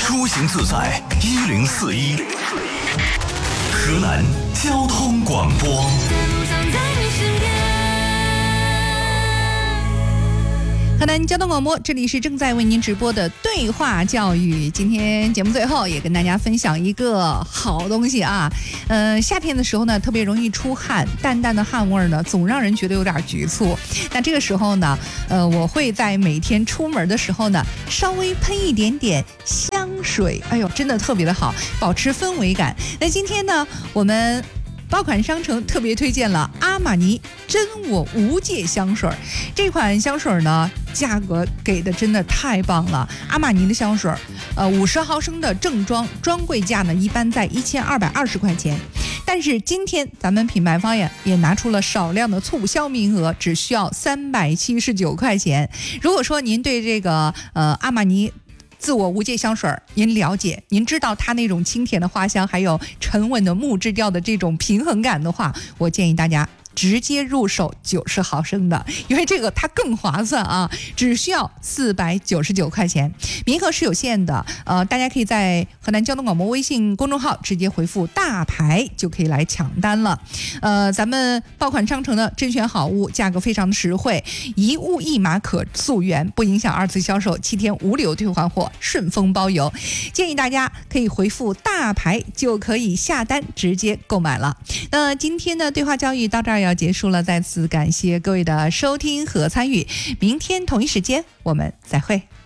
出行自在1041，河南交通广播。 河南交通广播，这里是正在为您直播的对话教育。今天节目最后也跟大家分享一个好东西啊，夏天的时候呢，特别容易出汗，淡淡的汗味呢，总让人觉得有点局促。那这个时候呢，我会在每天出门的时候呢，稍微喷一点点香水，哎呦，真的特别的好，保持氛围感。那今天呢，我们爆款商城特别推荐了阿玛尼真我无界香水。这款香水呢，价格给的真的太棒了。阿玛尼的香水，50毫升的正装专柜价呢，一般在1220块钱。但是今天咱们品牌方也拿出了少量的促销名额，只需要379块钱。如果说您对这个阿玛尼自我无界香水您了解，您知道它那种清甜的花香，还有沉稳的木质调的这种平衡感的话，我建议大家直接入手90毫升的，因为这个它更划算啊，只需要499块钱，名额是有限的。大家可以在河南交通广播微信公众号直接回复大牌就可以来抢单了。咱们爆款商城的甄选好物，价格非常的实惠，一物一码可溯源，不影响2次销售，7天无理由退换货，顺丰包邮。建议大家可以回复大牌就可以下单直接购买了。那今天的对话教育到这儿要结束了，再次感谢各位的收听和参与，明天同一时间我们再会。